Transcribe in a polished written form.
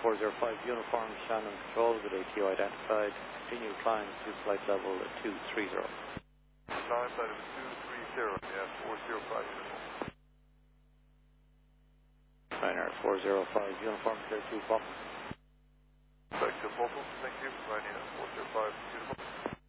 405 uniform, Shannon Control with ATO identified. Continue climb to flight level 230. Climb flight level 230, yeah, 405 uniform. Ryanair 405 uniform, clear to Pop. Back to Pop, thank you. Ryanair 405 uniform.